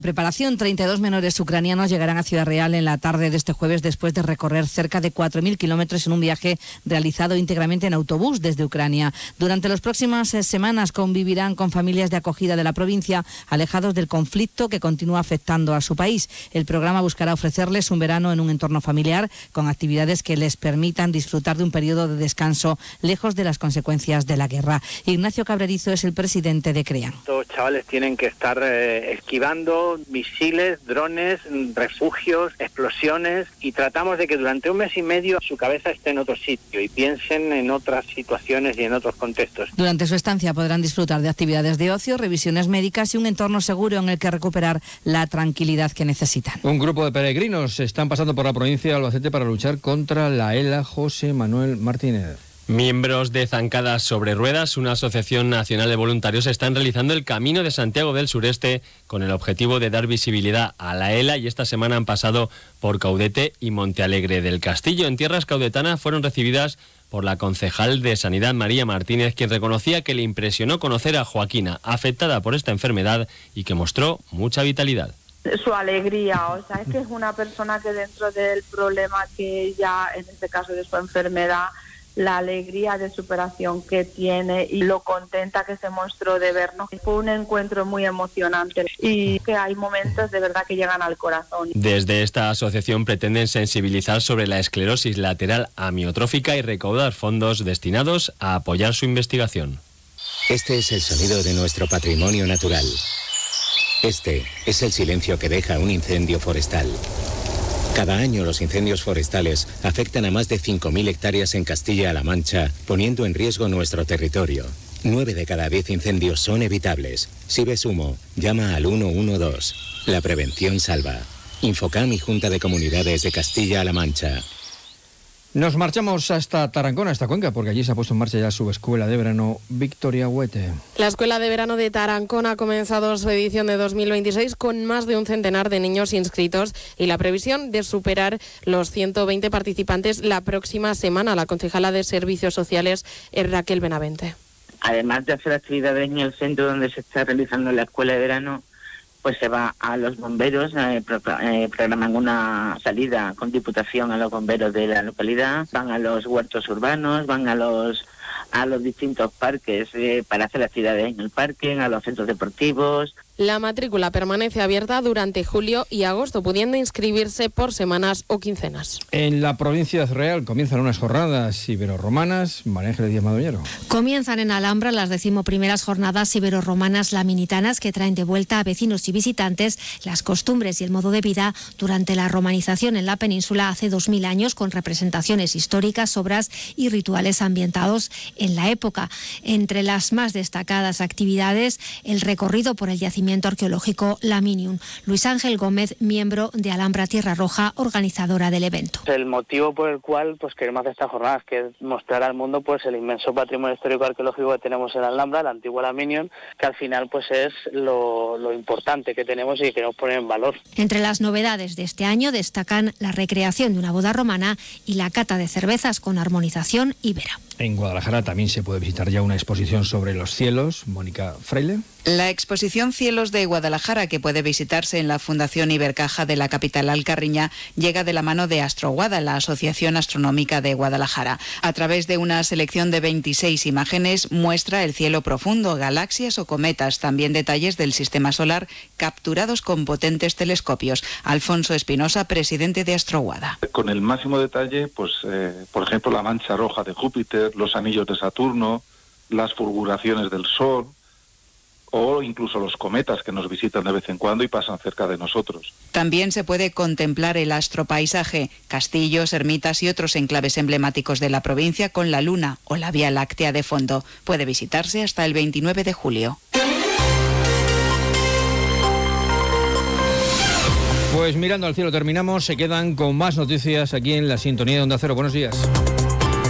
Preparación, 32 menores ucranianos llegarán a Ciudad Real en la tarde de este jueves después de recorrer cerca de 4.000 kilómetros en un viaje realizado íntegramente en autobús desde Ucrania. Durante las próximas semanas convivirán con familias de acogida de la provincia, alejados del conflicto que continúa afectando a su país. El programa buscará ofrecerles un verano en un entorno familiar con actividades que les permitan disfrutar de un periodo de descanso lejos de las consecuencias de la guerra. Ignacio Cabrerizo es el presidente de CREAN. Estos chavales tienen que estar esquivando misiles, drones, refugios, explosiones, y tratamos de que durante un mes y medio su cabeza esté en otro sitio y piensen en otras situaciones y en otros contextos. Durante su estancia podrán disfrutar de actividades de ocio, revisiones médicas y un entorno seguro en el que recuperar la tranquilidad que necesitan. Un grupo de peregrinos están pasando por la provincia de Albacete para luchar contra la ELA. José Manuel Martínez. Miembros de Zancadas sobre Ruedas, una asociación nacional de voluntarios, están realizando el Camino de Santiago del Sureste con el objetivo de dar visibilidad a la ELA, y esta semana han pasado por Caudete y Montealegre del Castillo. En tierras caudetanas fueron recibidas por la concejal de Sanidad, María Martínez, quien reconocía que le impresionó conocer a Joaquina, afectada por esta enfermedad y que mostró mucha vitalidad. Su alegría, o sea, es que es una persona que dentro del problema que ella, en este caso de su enfermedad, la alegría de superación que tiene y lo contenta que se mostró de vernos. Fue un encuentro muy emocionante y que hay momentos de verdad que llegan al corazón. Desde esta asociación pretenden sensibilizar sobre la esclerosis lateral amiotrófica y recaudar fondos destinados a apoyar su investigación. Este es el sonido de nuestro patrimonio natural. Este es el silencio que deja un incendio forestal. Cada año los incendios forestales afectan a más de 5.000 hectáreas en Castilla-La Mancha, poniendo en riesgo nuestro territorio. 9 de cada 10 incendios son evitables. Si ves humo, llama al 112. La prevención salva. Infocam y Junta de Comunidades de Castilla-La Mancha. Nos marchamos hasta Tarancón, hasta Cuenca, porque allí se ha puesto en marcha ya su escuela de verano Victoria Huete. La escuela de verano de Tarancón ha comenzado su edición de 2026 con más de un centenar de niños inscritos y la previsión de superar los 120 participantes la próxima semana. La concejala de Servicios Sociales es Raquel Benavente. Además de hacer actividades en el centro donde se está realizando la escuela de verano, pues se va a los bomberos, programan una salida con Diputación a los bomberos de la localidad, van a los huertos urbanos, van a los distintos parques para hacer actividades en el parque, a los centros deportivos. La matrícula permanece abierta durante julio y agosto, pudiendo inscribirse por semanas o quincenas. En la provincia de Real comienzan unas jornadas ibero-romanas. María Ángeles Díaz Madoñero. Comienzan en Alhambra las 11º jornadas ibero-romanas laminitanas, que traen de vuelta a vecinos y visitantes las costumbres y el modo de vida durante la romanización en la península hace 2000 años, con representaciones históricas, obras y rituales ambientados en la época. Entre las más destacadas actividades, el recorrido por el yacimiento arqueológico Laminium. Luis Ángel Gómez, miembro de Alhambra Tierra Roja, organizadora del evento. El motivo por el cual queremos hacer estas jornadas, que es mostrar al mundo el inmenso patrimonio histórico arqueológico que tenemos en Alhambra, la antigua Laminium, que al final es lo importante que tenemos y que queremos poner en valor. Entre las novedades de este año destacan la recreación de una boda romana y la cata de cervezas con armonización ibera. En Guadalajara también se puede visitar ya una exposición sobre los cielos. Mónica Freile. La exposición Cielos de Guadalajara, que puede visitarse en la Fundación Ibercaja de la capital alcarreña, llega de la mano de AstroGuada, la Asociación Astronómica de Guadalajara. A través de una selección de 26 imágenes muestra el cielo profundo, galaxias o cometas, también detalles del sistema solar capturados con potentes telescopios. Alfonso Espinosa, presidente de AstroGuada. Con el máximo detalle, por ejemplo, la mancha roja de Júpiter, los anillos de Saturno, las fulguraciones del Sol, o incluso los cometas que nos visitan de vez en cuando y pasan cerca de nosotros. También se puede contemplar el astropaisaje, castillos, ermitas y otros enclaves emblemáticos de la provincia con la Luna o la Vía Láctea de fondo. Puede visitarse hasta el 29 de julio. Pues mirando al cielo terminamos, se quedan con más noticias aquí en la sintonía de Onda Cero. Buenos días.